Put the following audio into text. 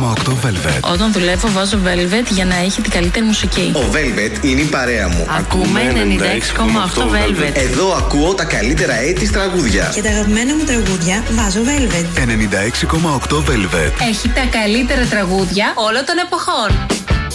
Velvet. Όταν δουλεύω βάζω Velvet για να έχει την καλύτερη μουσική. Ο Velvet είναι η παρέα μου. Ακούμε 96,8 Velvet. Εδώ ακούω τα καλύτερα έτη τραγούδια. Και τα αγαπημένα μου τραγούδια βάζω Velvet. 96,8 Velvet. Έχει τα καλύτερα τραγούδια όλων των εποχών.